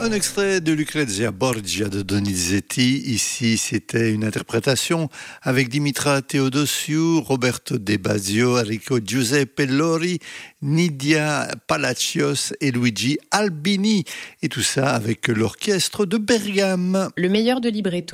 Un extrait de Lucrezia Borgia de Donizetti. Ici, c'était une interprétation avec Dimitra Teodosiou, Roberto De Basio, Enrico Giuseppe Lori, Nidia Palacios et Luigi Albini. Et tout ça avec l'orchestre de Bergame. Le meilleur de libretto.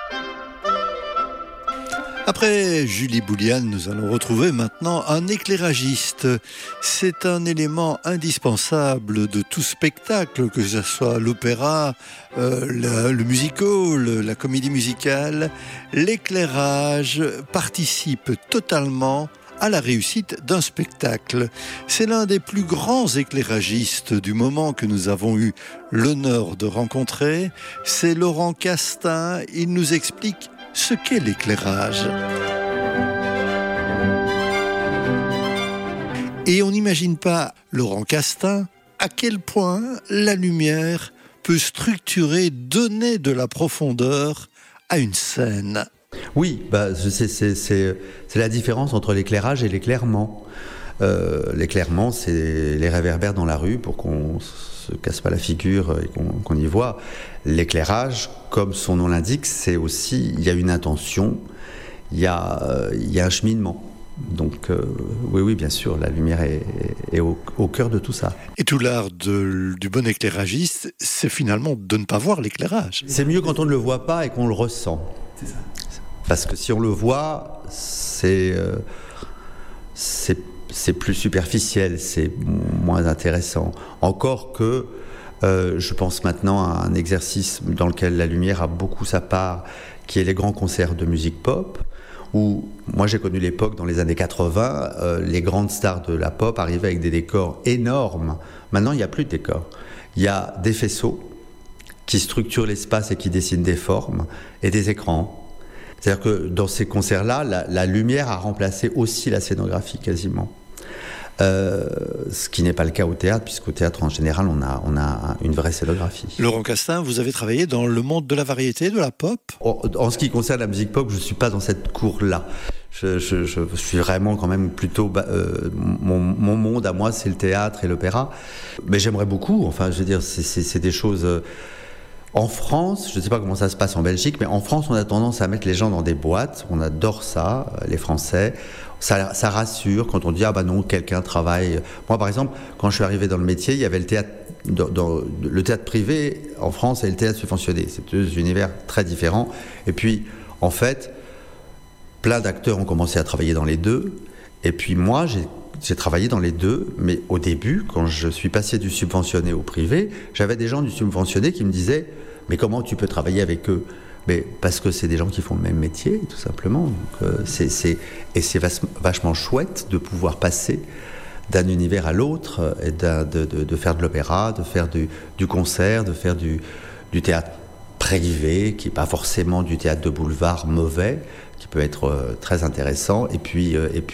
Après Julie Bouliane, nous allons retrouver maintenant un éclairagiste. C'est un élément indispensable de tout spectacle, que ce soit l'opéra, le musical, la comédie musicale. L'éclairage participe totalement à la réussite d'un spectacle. C'est l'un des plus grands éclairagistes du moment que nous avons eu l'honneur de rencontrer. C'est Laurent Castin. Il nous explique ce qu'est l'éclairage. Et on n'imagine pas, Laurent Castin, à quel point la lumière peut structurer, donner de la profondeur à une scène. Oui, c'est la différence entre l'éclairage et l'éclairement. L'éclairement, c'est les réverbères dans la rue pour qu'on se casse pas la figure et qu'on y voit. L'éclairage, comme son nom l'indique, c'est aussi, il y a une intention, il y a un cheminement. Donc oui, bien sûr, la lumière est au cœur de tout ça. Et tout l'art du bon éclairagiste, c'est finalement de ne pas voir l'éclairage. C'est mieux quand on ne le voit pas et qu'on le ressent. C'est ça. Parce que si on le voit, c'est plus superficiel, c'est moins intéressant. Encore que je pense maintenant à un exercice dans lequel la lumière a beaucoup sa part, qui est les grands concerts de musique pop, où moi j'ai connu l'époque dans les années 80, les grandes stars de la pop arrivaient avec des décors énormes. Maintenant il n'y a plus de décors. Il y a des faisceaux qui structurent l'espace et qui dessinent des formes, et des écrans. C'est-à-dire que dans ces concerts-là, la lumière a remplacé aussi la scénographie quasiment. Ce qui n'est pas le cas au théâtre, puisqu'au théâtre en général on a une vraie scénographie. Laurent Castin, vous avez travaillé dans le monde de la variété, de la pop ? En ce qui concerne la musique pop, je ne suis pas dans cette cour-là. Je suis vraiment quand même plutôt... mon monde à moi, c'est le théâtre et l'opéra. Mais j'aimerais beaucoup, enfin je veux dire, c'est des choses... En France, je ne sais pas comment ça se passe en Belgique, mais en France, on a tendance à mettre les gens dans des boîtes. On adore ça, les Français. Ça rassure quand on dit « Ah bah non, quelqu'un travaille... » Moi, par exemple, quand je suis arrivé dans le métier, il y avait le théâtre, le théâtre privé en France et le théâtre subventionné. C'est deux univers très différents. Et puis, en fait, plein d'acteurs ont commencé à travailler dans les deux. Et puis moi, j'ai travaillé dans les deux, mais au début, quand je suis passé du subventionné au privé, j'avais des gens du subventionné qui me disaient « Mais comment tu peux travailler avec eux ?» Mais parce que c'est des gens qui font le même métier, tout simplement. Donc, c'est vachement chouette de pouvoir passer d'un univers à l'autre, et de faire de l'opéra, de faire du concert, de faire du théâtre privé, qui n'est pas forcément du théâtre de boulevard mauvais, qui peut être très intéressant, et puis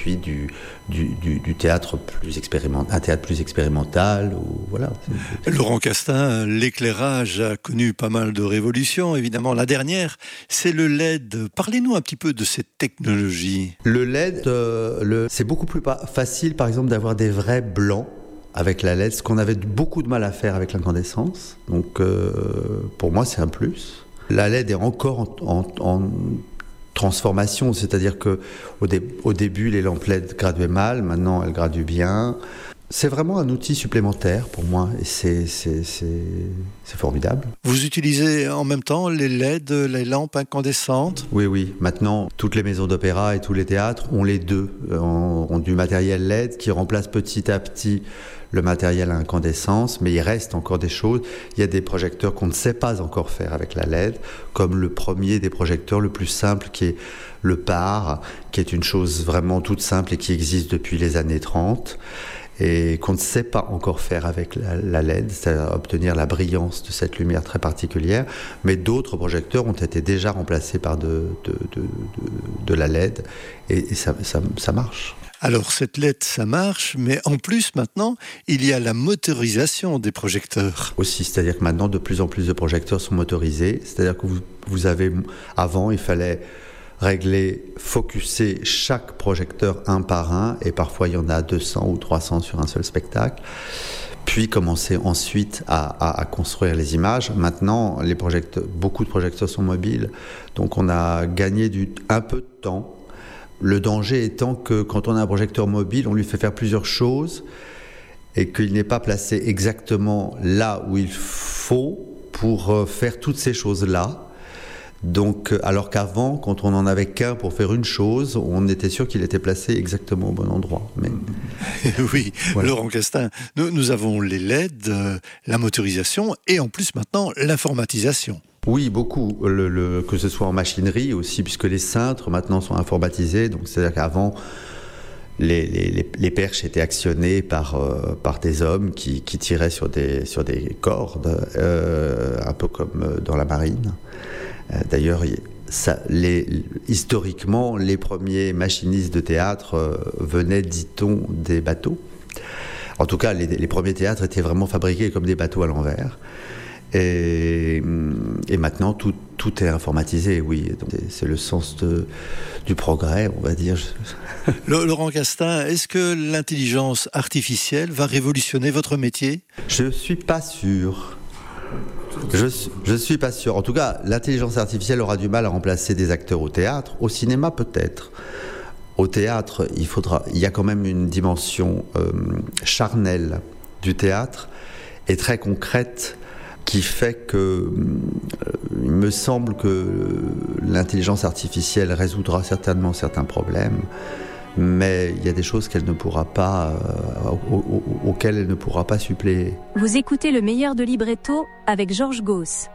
du théâtre plus expérimental, un théâtre plus expérimental, ou voilà. Laurent Castin, l'éclairage a connu pas mal de révolutions, évidemment. La dernière, c'est le LED. Parlez-nous un petit peu de cette technologie. Le LED, c'est beaucoup plus facile, par exemple, d'avoir des vrais blancs avec la LED, ce qu'on avait beaucoup de mal à faire avec l'incandescence. Donc, pour moi, c'est un plus. La LED est encore en transformation, c'est-à-dire que au début, les lampes LED graduaient mal, maintenant elles graduent bien. C'est vraiment un outil supplémentaire pour moi, et c'est formidable. Vous utilisez en même temps les LED, les lampes incandescentes ? Oui. Maintenant, toutes les maisons d'opéra et tous les théâtres ont les deux, ont du matériel LED qui remplace petit à petit le matériel à incandescence, mais il reste encore des choses. Il y a des projecteurs qu'on ne sait pas encore faire avec la LED, comme le premier des projecteurs, le plus simple, qui est le PAR, qui est une chose vraiment toute simple et qui existe depuis les années 30. Et qu'on ne sait pas encore faire avec la LED, c'est-à-dire obtenir la brillance de cette lumière très particulière, mais d'autres projecteurs ont été déjà remplacés par de la LED, et ça marche. Alors cette LED, ça marche, mais en plus maintenant, il y a la motorisation des projecteurs. Aussi, c'est-à-dire que maintenant, de plus en plus de projecteurs sont motorisés, c'est-à-dire que vous avez... Avant, il fallait focuser chaque projecteur un par un, et parfois il y en a 200 ou 300 sur un seul spectacle. puis commencer ensuite à construire les images. Maintenant, beaucoup de projecteurs sont mobiles, donc on a gagné un peu de temps. Le danger étant que quand on a un projecteur mobile, on lui fait faire plusieurs choses et qu'il n'est pas placé exactement là où il faut pour faire toutes ces choses-là. Donc, alors qu'avant, quand on n'en avait qu'un pour faire une chose, on était sûr qu'il était placé exactement au bon endroit. Mais... Oui, voilà. Laurent Castin, nous avons les LED, la motorisation et en plus maintenant l'informatisation. Oui, beaucoup, que ce soit en machinerie aussi, puisque les cintres maintenant sont informatisés. Donc, c'est-à-dire qu'avant, les perches étaient actionnées par des hommes qui tiraient sur des cordes, un peu comme dans la marine. D'ailleurs, historiquement, les premiers machinistes de théâtre venaient, dit-on, des bateaux. En tout cas, les premiers théâtres étaient vraiment fabriqués comme des bateaux à l'envers. Et maintenant, tout est informatisé, oui. Donc, c'est le sens du progrès, on va dire. Laurent Castin, est-ce que l'intelligence artificielle va révolutionner votre métier ? Je ne suis pas sûr. Je suis pas sûr. En tout cas, l'intelligence artificielle aura du mal à remplacer des acteurs au théâtre. Au cinéma, peut-être. Au théâtre, il y a quand même une dimension charnelle du théâtre et très concrète qui fait que il me semble que l'intelligence artificielle résoudra certainement certains problèmes, mais il y a des choses qu'elle ne pourra pas, auxquelles elle ne pourra pas suppléer. Vous écoutez le meilleur de Libretto avec Georges Gauss.